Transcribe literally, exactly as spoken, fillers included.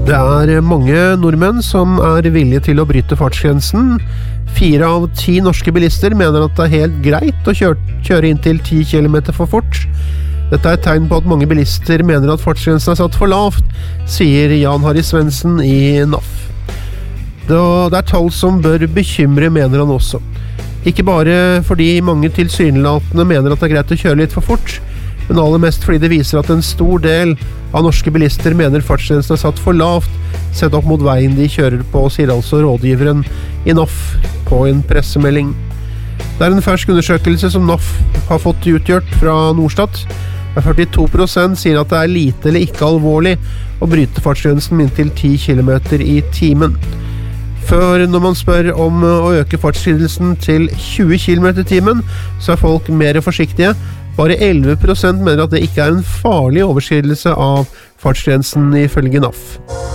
Det er mange nordmenn som er villige til å bryte fartsgrensen. Fire av ti norske bilister mener at det er helt greit å kjøre, kjøre inntil ti kilometer for fort. Dette er et tegn på at mange bilister mener at fartsgrensen er satt for lavt, sier Jan Harry Svendsen i N A F. Det er tall som bør bekymre, mener han også. Ikke bare fordi mange tilsynelatende mener at det er greit å kjøre litt for fort, men aller mest fordi det viser at en stor del av norske bilister mener fartsgrensen er satt for lavt, sett opp mot veien de kjører på, sier altså rådgiveren i N A F på en pressemelding. Det er en fersk undersøkelse som N A F har fått utgjort fra Norstat. førtito prosent sier at det er lite eller ikke alvorlig å bryte fartsgrensen med inntil ti kilometer i timen. Før når man spør om å øke fartsgrensen til tjue kilometer i timen, så er folk mer forsiktige. Bare elleve prosent mener at det ikke er en farlig overskridelse av fartsgrensen ifølge N A F.